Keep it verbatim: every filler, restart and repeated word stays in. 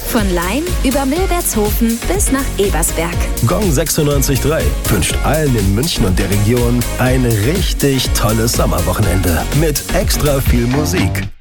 Von Laim über Milbertshofen bis nach Ebersberg. Gong sechsundneunzig Komma drei wünscht allen in München und der Region ein richtig tolles Sommerwochenende mit extra viel Musik.